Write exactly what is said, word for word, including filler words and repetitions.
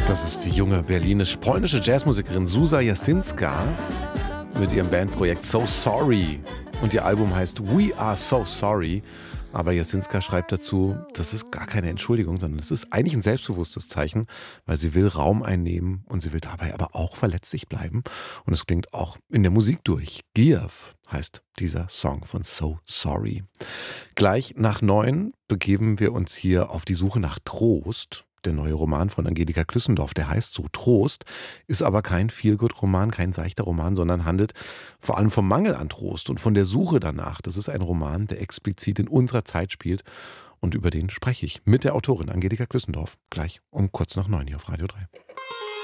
Das ist die junge berlinisch-polnische Jazzmusikerin Zuzia Jasinska mit ihrem Bandprojekt So Sorry. Und ihr Album heißt We Are So Sorry. Aber Jasinska schreibt dazu, das ist gar keine Entschuldigung, sondern es ist eigentlich ein selbstbewusstes Zeichen, weil sie will Raum einnehmen und sie will dabei aber auch verletzlich bleiben. Und es klingt auch in der Musik durch. Give heißt dieser Song von So Sorry. Gleich nach neun begeben wir uns hier auf die Suche nach Trost. Der neue Roman von Angelika Klüssendorf, der heißt so Trost, ist aber kein Feel-Good-Roman, kein seichter Roman, sondern handelt vor allem vom Mangel an Trost und von der Suche danach. Das ist ein Roman, der explizit in unserer Zeit spielt und über den spreche ich mit der Autorin Angelika Klüssendorf gleich um kurz nach neun hier auf Radio drei.